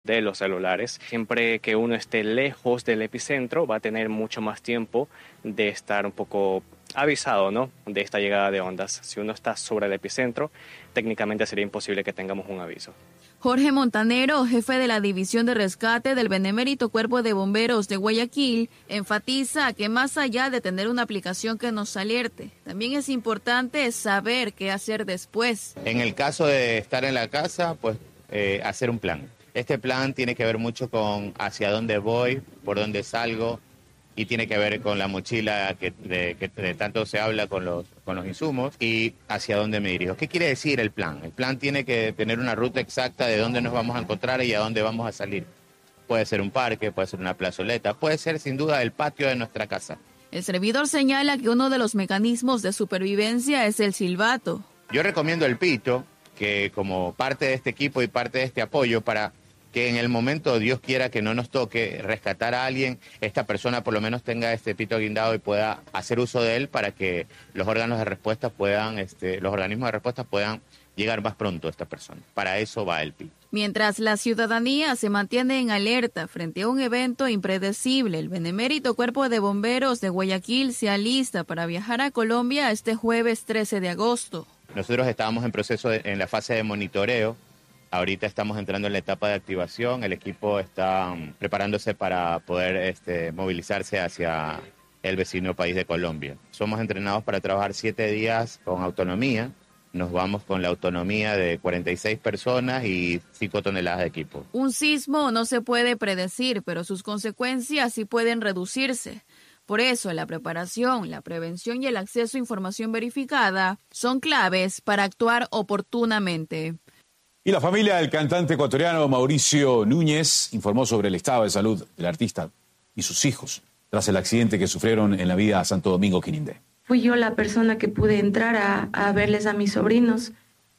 de los celulares. Siempre que uno esté lejos del epicentro va a tener mucho más tiempo de estar un poco avisado, ¿no?, de esta llegada de ondas. Si uno está sobre el epicentro, técnicamente sería imposible que tengamos un aviso. Jorge Montanero, jefe de la División de Rescate del Benemérito Cuerpo de Bomberos de Guayaquil, enfatiza que más allá de tener una aplicación que nos alerte, también es importante saber qué hacer después. En el caso de estar en la casa, pues hacer un plan. Este plan tiene que ver mucho con hacia dónde voy, por dónde salgo, y tiene que ver con la mochila que de tanto se habla con los insumos y hacia dónde me dirijo. ¿Qué quiere decir el plan? El plan tiene que tener una ruta exacta de dónde nos vamos a encontrar y a dónde vamos a salir. Puede ser un parque, puede ser una plazoleta, puede ser sin duda el patio de nuestra casa. El servidor señala que uno de los mecanismos de supervivencia es el silbato. Yo recomiendo el pito, que como parte de este equipo y parte de este apoyo para que en el momento, Dios quiera que no nos toque rescatar a alguien, esta persona por lo menos tenga este pito guindado y pueda hacer uso de él para que los órganos de respuesta puedan, los organismos de respuesta puedan llegar más pronto a esta persona. Para eso va el pito. Mientras la ciudadanía se mantiene en alerta frente a un evento impredecible, el Benemérito Cuerpo de Bomberos de Guayaquil se alista para viajar a Colombia este jueves 13 de agosto. Nosotros estábamos en proceso en la fase de monitoreo. Ahorita estamos entrando en la etapa de activación. El equipo está preparándose para poder movilizarse hacia el vecino país de Colombia. Somos entrenados para trabajar 7 días con autonomía. Nos vamos con la autonomía de 46 personas y 5 toneladas de equipo. Un sismo no se puede predecir, pero sus consecuencias sí pueden reducirse. Por eso, la preparación, la prevención y el acceso a información verificada son claves para actuar oportunamente. Y la familia del cantante ecuatoriano Mauricio Núñez informó sobre el estado de salud del artista y sus hijos tras el accidente que sufrieron en la vía Santo Domingo Quirindé. Fui yo la persona que pude entrar a verles a mis sobrinos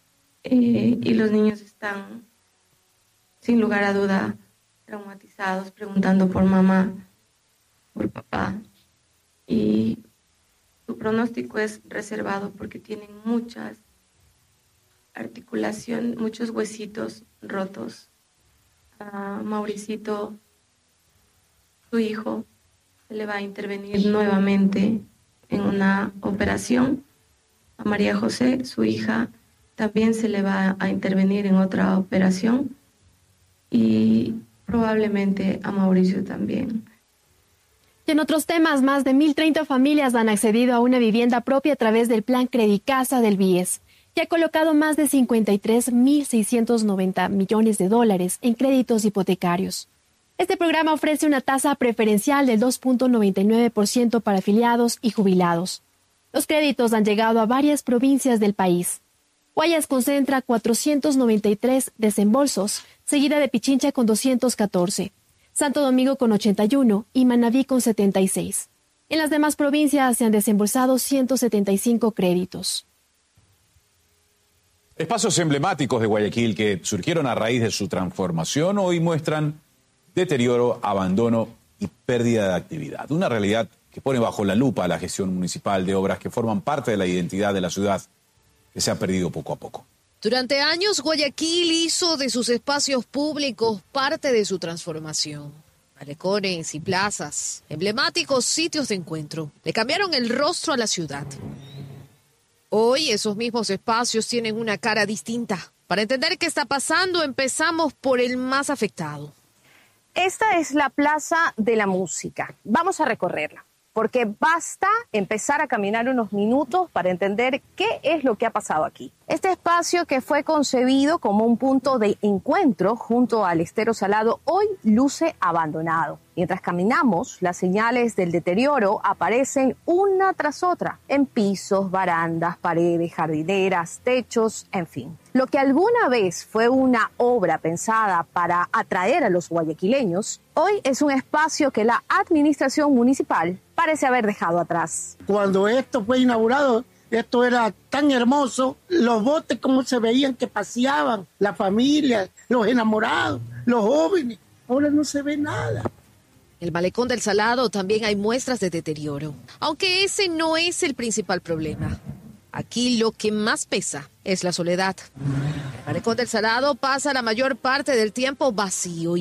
y los niños están, sin lugar a duda, traumatizados, preguntando por mamá, por papá. Y su pronóstico es reservado porque tienen muchas articulación, muchos huesitos rotos. A Mauricito, su hijo, se le va a intervenir nuevamente en una operación. A María José, su hija, también se le va a intervenir en otra operación. Y probablemente a Mauricio también. Y en otros temas, más de 1.030 familias han accedido a una vivienda propia a través del plan Credicasa del BIES, que ha colocado más de 53.690 millones de dólares en créditos hipotecarios. Este programa ofrece una tasa preferencial del 2.99% para afiliados y jubilados. Los créditos han llegado a varias provincias del país. Guayas concentra 493 desembolsos, seguida de Pichincha con 214, Santo Domingo con 81 y Manabí con 76. En las demás provincias se han desembolsado 175 créditos. Espacios emblemáticos de Guayaquil que surgieron a raíz de su transformación hoy muestran deterioro, abandono y pérdida de actividad. Una realidad que pone bajo la lupa a la gestión municipal de obras que forman parte de la identidad de la ciudad, que se ha perdido poco a poco. Durante años, Guayaquil hizo de sus espacios públicos parte de su transformación. Malecones y plazas, emblemáticos sitios de encuentro, le cambiaron el rostro a la ciudad. Hoy esos mismos espacios tienen una cara distinta. Para entender qué está pasando, empezamos por el más afectado. Esta es la Plaza de la Música. Vamos a recorrerla, porque basta empezar a caminar unos minutos para entender qué es lo que ha pasado aquí. Este espacio, que fue concebido como un punto de encuentro junto al Estero Salado, hoy luce abandonado. Mientras caminamos, las señales del deterioro aparecen una tras otra, en pisos, barandas, paredes, jardineras, techos, en fin. Lo que alguna vez fue una obra pensada para atraer a los guayaquileños, hoy es un espacio que la administración municipal parece haber dejado atrás. Cuando esto fue inaugurado, esto era tan hermoso, los botes como se veían que paseaban, la familia, los enamorados, los jóvenes, ahora no se ve nada. En el malecón del Salado también hay muestras de deterioro, aunque ese no es el principal problema. Aquí lo que más pesa es la soledad. El malecón del Salado pasa la mayor parte del tiempo vacío.